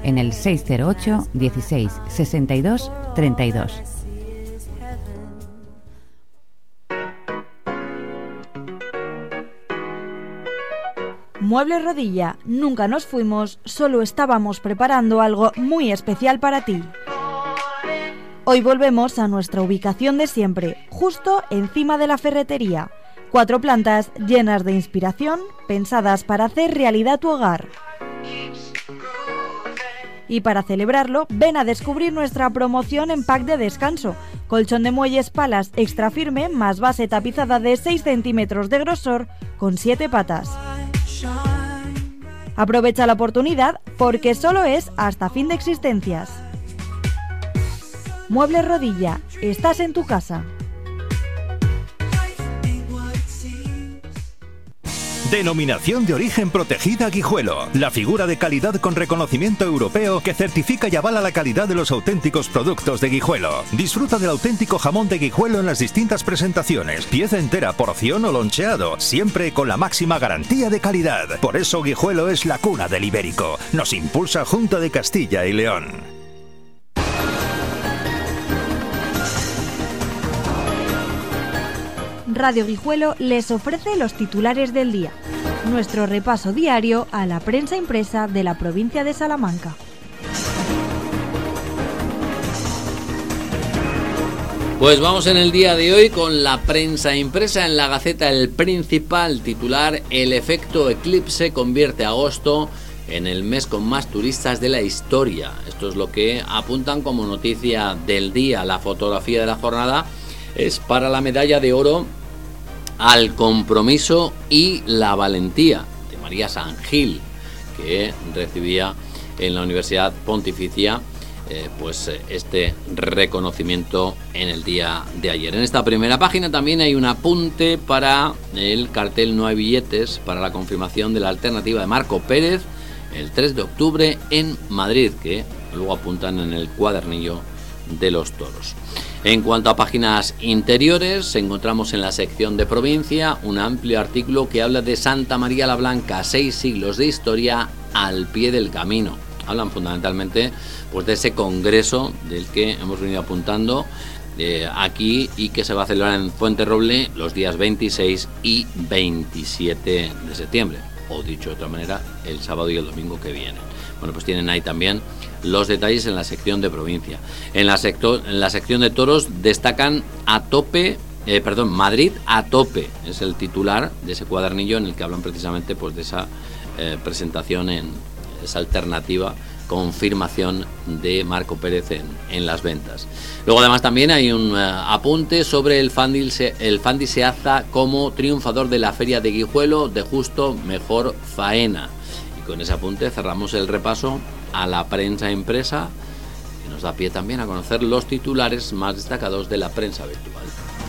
en el 608 16 62 32. Muebles Rodilla, nunca nos fuimos, solo estábamos preparando algo muy especial para ti. Hoy volvemos a nuestra ubicación de siempre, justo encima de la ferretería. 4 plantas llenas de inspiración, pensadas para hacer realidad tu hogar. Y para celebrarlo, ven a descubrir nuestra promoción en pack de descanso. Colchón de muelles palas extra firme más base tapizada de 6 centímetros de grosor con 7 patas. Aprovecha la oportunidad porque solo es hasta fin de existencias. Muebles Rodilla, estás en tu casa. Denominación de origen protegida Guijuelo. La figura de calidad con reconocimiento europeo que certifica y avala la calidad de los auténticos productos de Guijuelo. Disfruta del auténtico jamón de Guijuelo en las distintas presentaciones. Pieza entera, porción o loncheado. Siempre con la máxima garantía de calidad. Por eso Guijuelo es la cuna del ibérico. Nos impulsa Junta de Castilla y León. Radio Guijuelo les ofrece los titulares del día. Nuestro repaso diario a la prensa impresa de la provincia de Salamanca. Pues vamos en el día de hoy con la prensa impresa. En la Gaceta El Principal, titular: el efecto eclipse convierte agosto en el mes con más turistas de la historia. Esto es lo que apuntan como noticia del día. La fotografía de la jornada es para la medalla de oro al compromiso y la valentía de María San Gil, que recibía en la Universidad Pontificia este reconocimiento en el día de ayer. En esta primera página también hay un apunte para el cartel No hay billetes para la confirmación de la alternativa de Marco Pérez el 3 de octubre en Madrid, que luego apuntan en el cuadernillo de los toros. En cuanto a páginas interiores, encontramos en la sección de provincia un amplio artículo que habla de Santa María la Blanca, 6 siglos de historia al pie del camino. Hablan fundamentalmente pues de ese congreso del que hemos venido apuntando aquí y que se va a celebrar en Fuenterroble los días 26 y 27 de septiembre, o dicho de otra manera, el sábado y el domingo que vienen. Bueno, pues tienen ahí también los detalles en la sección de provincia. En la sección de toros destacan Madrid a tope, es el titular de ese cuadernillo en el que hablan precisamente pues de esa presentación, en esa alternativa, confirmación de Marco Pérez en las ventas. Luego además también hay un apunte sobre el Fandi se alza como triunfador de la Feria de Guijuelo, de justo mejor faena. Y con ese apunte cerramos el repaso a la prensa impresa, que nos da pie también a conocer los titulares más destacados de la prensa virtual.